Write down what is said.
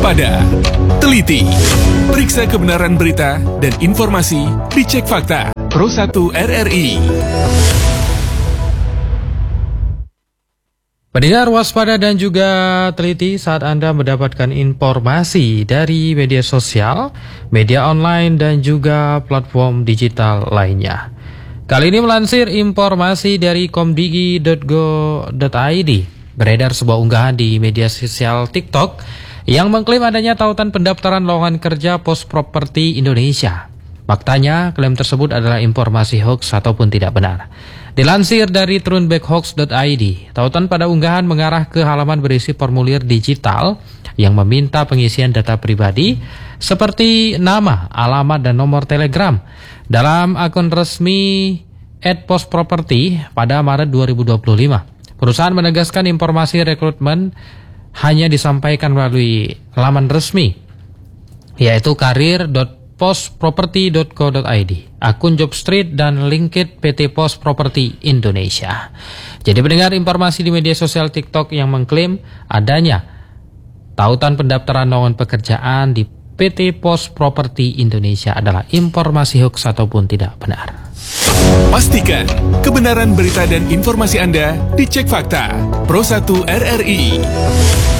waspada, teliti, periksa kebenaran berita dan informasi, dicek fakta. Pro 1 RRI. Pendengar, waspada dan juga teliti saat Anda mendapatkan informasi dari media sosial, media online dan juga platform digital lainnya. Kali ini melansir informasi dari komdigi.go.id, beredar sebuah unggahan di media sosial TikTok yang mengklaim adanya tautan pendaftaran lowongan kerja pos properti Indonesia. Faktanya, klaim tersebut adalah informasi hoax ataupun tidak benar. Dilansir dari turunbackhoax.id, tautan pada unggahan mengarah ke halaman berisi formulir digital yang meminta pengisian data pribadi seperti nama, alamat, dan nomor telegram dalam akun resmi @postproperty pada Maret 2025. Perusahaan menegaskan informasi rekrutmen hanya disampaikan melalui laman resmi, yaitu karir.postproperty.co.id, akun Jobstreet, dan LinkedIn PT Pos Properti Indonesia. Jadi mendengar informasi di media sosial TikTok yang mengklaim adanya tautan pendaftaran lowongan pekerjaan di PT Pos Properti Indonesia adalah informasi hoax ataupun tidak benar. Pastikan kebenaran berita dan informasi Anda dicek fakta. Pro 1 RRI.